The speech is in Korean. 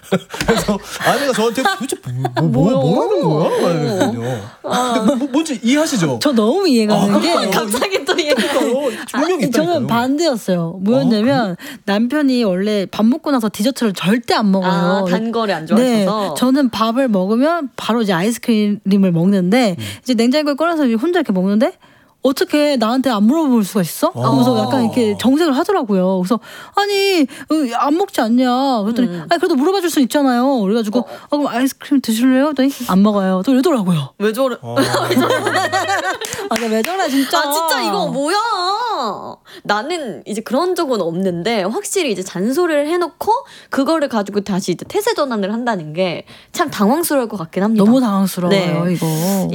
그래서 아내가 저한테 도대체 뭐라는 거야? 근데 뭔지 이해하시죠? 저 너무 이해가 되는 게 갑자기 또 이해가 분명히 있다니까요. 저는 반대였어요. 뭐였냐면 남편이 원래 밥 먹고 나서 디저트를 절대 안 먹어요. 단 거를 안 좋아해서. 네, 저는 밥을 먹으면 바로 이제 아이스크림을 먹는데 이제 냉장고에 꺼내서 혼자 이렇게 먹는데 어떻게 나한테 안 물어볼 수가 있어? 그래서 약간 이렇게 정색을 하더라고요. 그래서 아니 안 먹지 않냐? 그랬더니 아니 그래도 물어봐 줄 수 있잖아요. 그래가지고 그럼 아이스크림 드실래요? 그랬더니 안 먹어요. 또 이러더라고요. 왜 저래? 왜 저래 진짜? 아 진짜 이거 뭐야? 나는 이제 그런 적은 없는데 확실히 이제 잔소리를 해놓고 그거를 가지고 다시 이제 태세 전환을 한다는 게 참 당황스러울 것 같긴 합니다. 너무 당황스러워요, 네. 이거.